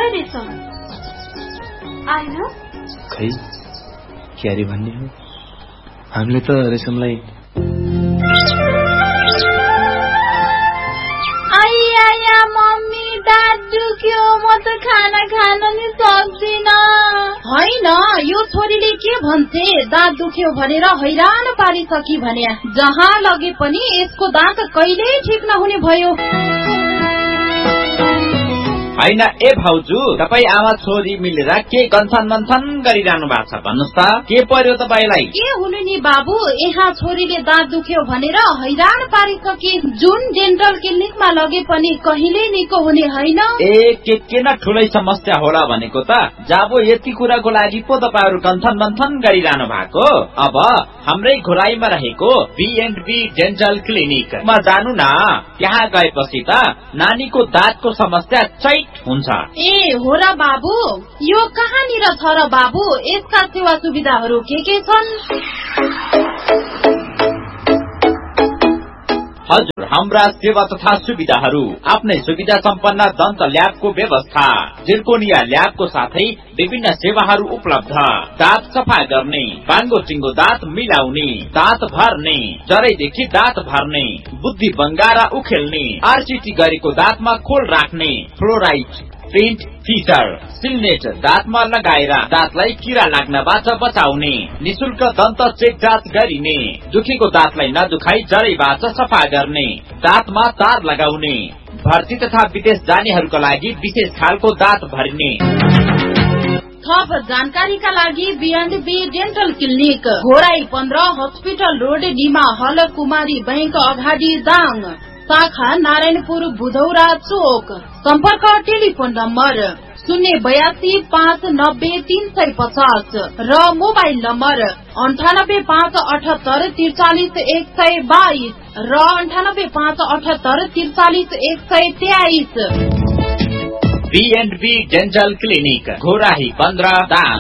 खै रेशम आइन खै क्यारी भन्ने हो हामीले त रेशमलाई आइया मम्मी दाँत दुख्यो म त खाना खान नि सक्दिन हैन यो छोरीले के भन्छे दाँत दुख्यो भनेर हैरान पारिसकी भने जहाँ लगे पनि यसको दाँत कहिल्यै ठिक नहुने भयो हैन ए भाउजू तपाई आमा छोरी मिलेर के गन्छन मन्छन गरिरहनु भएको छ भन्नुस् त के पर्यो तपाईलाई के हुनु नि बाबु यहाँ छोरीले दाँत दुख्यो भनेर हैरान पारिसके जुन डेन्टल क्लिनिकमा लगे पनि कहिले निको हुने हैन ए के न ठुलै समस्या होला भनेको त जाबो यति कुराको लागि पो तपाईहरु गन्छन मन्छन गरिरहनु भएको अब हाम्रै घोराईमा रहेको B&B डेन्टल क्लिनिक मा जानु न त्यहाँ गएपछि त नानीको दाँतको समस्या हुन्छ ए हो र बाबु यो कहाँनिर छ र बाबु यसका सेवा सुविधाहरू के छन् हजुर हाम्रा सेवा तथा सुविधाहरू आफ्नै सुविधा सम्पन्न दन्त ल्याबको व्यवस्था जिर्कोनिया ल्याबको साथै विभिन्न सेवाहरू उपलब्ध दाँत सफा गर्ने बाङ्गो टिङ्गो दाँत मिलाउने दाँत भर्ने जरैदेखि दाँत भर्ने बुद्धि बङ्गारा उखेल्ने आरसीटी गरेको दाँतमा खोल राख्ने फ्लोराइड प्रिन्ट फिचर सिलनेट दाँतमा लगाएर दाँतलाई किरा लाग्नबाट बचाउने निशुल्क दन्त चेक जाँच गरिने दुखेको दाँतलाई नदुखाई जरैबाट सफा गर्ने दाँतमा तार लगाउने भर्ती तथा विदेश जानेहरूका लागि विशेष खालको दाँत भर्ने थप जानकारीका लागि B&B dental clinic Ghorahi 15 hospital road Nima हल कुमारी बैंक अगाडि दाङ शाखा नारायणपुर बुधौरा चोक सम्पर्क टेलिफोन नम्बर 082590350 र मोबाइल नम्बर 9858844122 र 9858844123 B&B dental clinic Ghorahi 15 Dang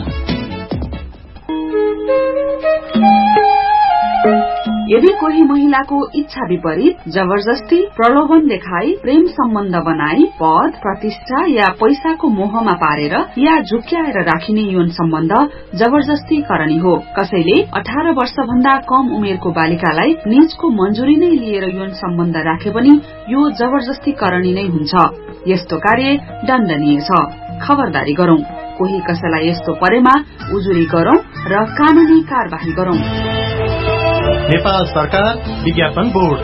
यदि कोही महिलाको इच्छा विपरीत जबरजस्ती प्रलोभन देखाई प्रेम सम्बन्ध बनाई पद प्रतिष्ठा या पैसाको मोहमा पारेर या झुक्क्याएर राखिने यौन सम्बन्ध जबरजस्ती करणी हो कसैले 18 वर्ष भन्दा कम उमेरको बालिकालाई निजको मंजूरी नै लिएर यौन सम्बन्ध राखे पनि यो जबरजस्ती करणी नै हुन्छ यस्तो कार्य दण्डनीय छ खबरदारी गरौं कोही कसैलाई यस्तो परेमा उजुरी गरौं र कानूनी कार्यवाही गरौं नेपाल सरकार विज्ञापन बोर्ड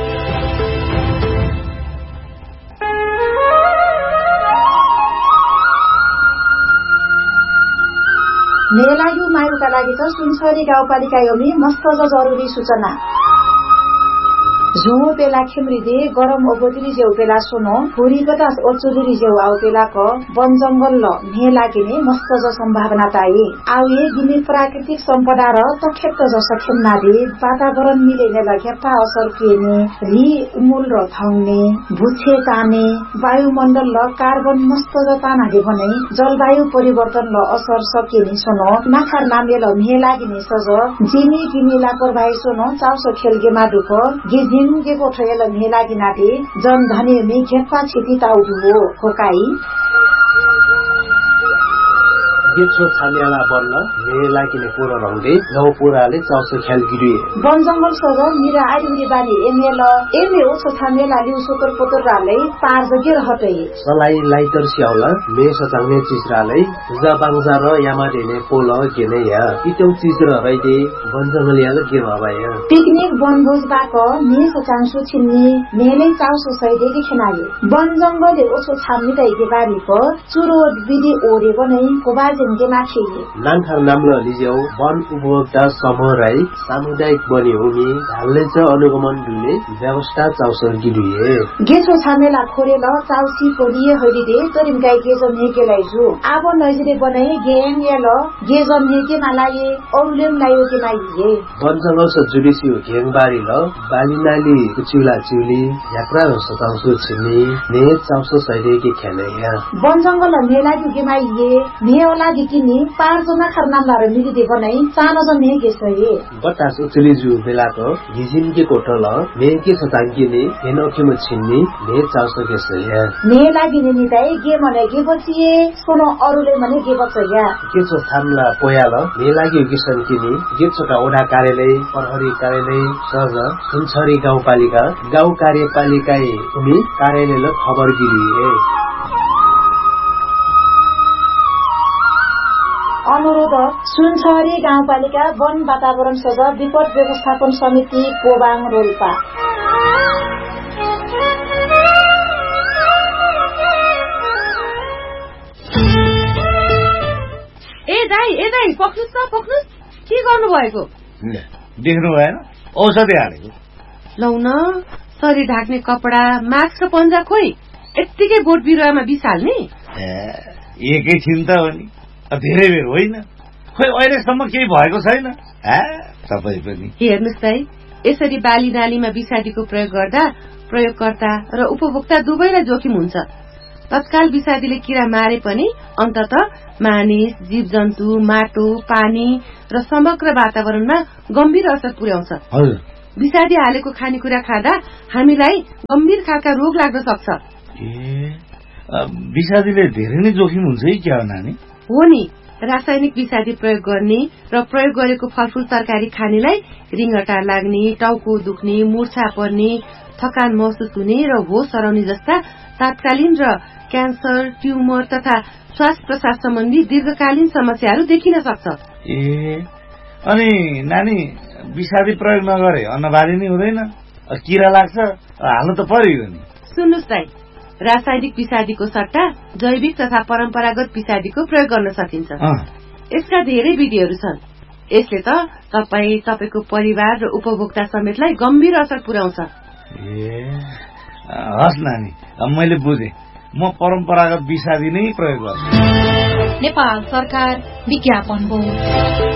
मेलायु मायुका लागि त सुनसरी गाउँपालिका योमी मस्त जरुरी सूचना झुमो पेला खिमरिदे गरम ओगोतिरी जेउ पेला सोनो हुरी बतास ओचुरी जेउ आउ पेला क वन जंगल ल ने लागिने मस्त ज सम्भावना ताई आउ ये गिने प्राकृतिक सम्पदा र तखेत ज सक्षम नादे वातावरण मिलेने लगेपा असर केने रि मूल र थाउने भुछे ताने वायुमण्डल ल कार्बन मस्त ज तानाले भने जलवायु परिवर्तन ल असर सकेनी सोनो नाखार नामे ल ने लागिने सज जिनी गिनी लापरवाही सोनो चाउसो खेलगे मादुक गिजिङगे गोठयल मेला गिनाटे जन धने मे घेप्पा छिटी ताउदु खोकाई गेछो छालियाला बल्ल मेला किने पुरो रंगले गौ पुराले चाउसो ख्याल गिरी वन जंगल सज मिरा आइरी बारी एमेल एमे ओछो छामेला लिउ सोतर पोतर राले पार जगिर हटै सलाई लाइटर स्याउला मे सचाङने चिजराले जबाङजा र यामा देने पोल गेने या इतौ चिज र रैदे वन जंगल याले के भबाय पिकनिक वनभोज बाक मे सचाङसु छिन्नी मेले चाउसो सैदेकी खनाले वन जंगलले ओछो छाम्नी दैके बारी प चुरो विधि ओरे बनै कोबाजे नानखार नाम्लो लिजेउ वन उपभोक्ता समूह राई सामुदायिक बनी हुने ढाल्ने च अनुगमन दुले व्यवस्था चाउसर गिरिए गेछो छामेला खोरेल चाउसी पोलिए हरिदे तरिम गाई गेजम हेकेलाई जु आब नजिरे बनाए गेम याल गेजम हेके नालाये औलेम लायो के नाइए वन जंगल स जुडिसियो घेङबारी ल बालिनाली कुचिला चिउली यात्रा सताउसु छिनी ने चाउसो सैदे के खेले या वन जंगल मेला गु गेमाइए नेओला अघि किन्ने 5 जना खरनामदार मिलिदिएको नै सानो जन्ने गेसए बतास उचलिजु बेलाको घिजिनके कोठल ने के सतांकिने हेन ओकेम छिन्नी ने चाउसो गेसए ने लागिने निताई गे मने गे बचिए सोनो अरुले मने गे बचया के छ थामला पोयाल ने लागि किसन किनी गे छोटा ओडा कार्यालय प्रहरी कार्यालय सहज सुनछरी गाउँपालिका गाउँ कार्यपालिका उनी कार्यालयले खबर दिए अनुरोध सुनछरी गाउँपालिका वन वातावरण सभा विपद व्यवस्थापन समिति पोबाङ रोल्पा ए दाइ पक्नुस् के गर्नु भएको देख्नु भएन औषधि हालेको लौ न शरीर ढाक्ने कपडा मास्क र पन्जा खोइ यत्तिकै बोट बिरुवामा बिसाल्ने एकैछिन त हो नि धेरै बेर होइन खोइ अहिलेसम्म केही भएको छैन तपाईँ पनि हेर्नुहोस् दाइ यसरी बाली नालीमा विषादीको प्रयोग गर्दा प्रयोगकर्ता र उपभोक्ता दुवैलाई जोखिम हुन्छ तत्काल विषादीले किरा मारे पनि अन्ततः मानिस जीवजन्तु माटो पानी र समग्र वातावरणमा गम्भीर असर पुर्याउँछ विषादी हालेको खानेकुरा खाँदा हामीलाई गम्भीर खालका रोग लाग्न सक्छ विषादीले धेरै नै जोखिम हुन्छ है क्या नानी हो नि रासायनिक विषादी प्रयोग गर्ने र प्रयोग गरेको फलफूल तरकारी खानेलाई रिङ्गटा लाग्ने टाउको दुख्ने मूर्छा पर्ने थकान महसुस हुने र होस हराउने जस्ता तात्कालीन र क्यान्सर ट्युमर तथा श्वास प्रश्वास सम्बन्धी दीर्घकालीन समस्याहरू देखिन सक्छ अनि नानी विषादी प्रयोग नगरे अन्नबाली नै हुँदैन किरा लाग्छ हाल्नु त पर्यो नि सुन्नुहोस् दाइ रासायनिक विषादीको सट्टा जैविक तथा परम्परागत विषादीको प्रयोग गर्न सकिन्छ यसका धेरै विधिहरू छन् यसले त तपाईको परिवार र उपभोक्ता समेतलाई गम्भीर असर पुर्याउँछ हस् नानी मैले बुझे म परम्परागत विषादी नै प्रयोग गर्छु नेपाल सरकार विज्ञापन बोर्ड